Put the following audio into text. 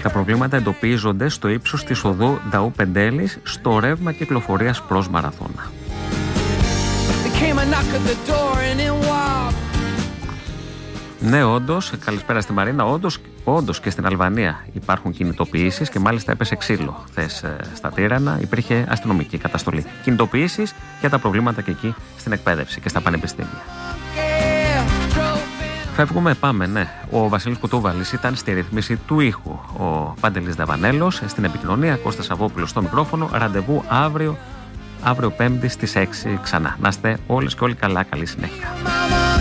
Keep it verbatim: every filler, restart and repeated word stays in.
Τα προβλήματα εντοπίζονται στο ύψος της οδού Νταού Πεντέλης, στο ρεύμα κυκλοφορίας προς Μαραθώνα. Ναι, όντως, καλησπέρα στη Μαρίνα. Όντως, όντως και στην Αλβανία υπάρχουν κινητοποιήσεις και μάλιστα έπεσε ξύλο χθες στα Τύρανα. Υπήρχε αστυνομική καταστολή. Κινητοποιήσεις για τα προβλήματα και εκεί στην εκπαίδευση και στα πανεπιστήμια. Φεύγουμε, πάμε, ναι. Ο Βασίλης Κουτούβαλης ήταν στη ρύθμιση του ήχου. Ο Παντελής Δαβανέλος στην επικοινωνία, Κώστας Σαββόπουλος στο μικρόφωνο. Ραντεβού αύριο, αύριο Πέμπτη στις έξι ξανά. Να είστε όλες και όλοι καλά. Καλή συνέχεια.